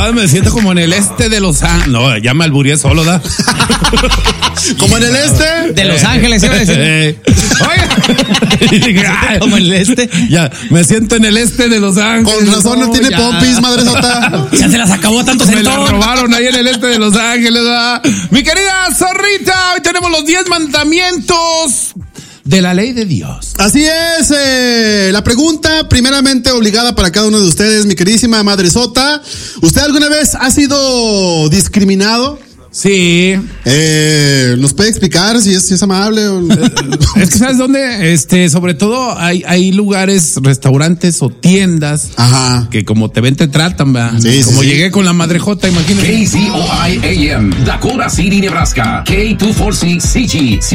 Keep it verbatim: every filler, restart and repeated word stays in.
No, me siento como en el este de Los Ángeles. No, ya me albureé solo, ¿da? ¿Como en el este? De Los Ángeles, iba a decir. Eh, oiga. Como en el este. Ya, me siento en el este de Los Ángeles. Con razón no, no tiene ya. pompis, madresota. Ya se las acabó tanto Me la centón. robaron ahí en el este de Los Ángeles, ¿verdad? Mi querida Zorrita, hoy tenemos los diez mandamientos de la ley de Dios. Así es, eh, la pregunta primeramente obligada para cada uno de ustedes, mi queridísima madresota. ¿Usted alguna vez ha sido discriminado? Sí. Eh, ¿Nos puede explicar si es, si es amable? O... Es que ¿sabes dónde? Este, sobre todo hay, hay lugares, restaurantes o tiendas. Ajá. Que como te ven te tratan, ¿verdad? Sí, como sí, llegué sí. con la madrejota, imagínate. K Z O I A M, Dakota City, Nebraska. K dos cuatro seis C G.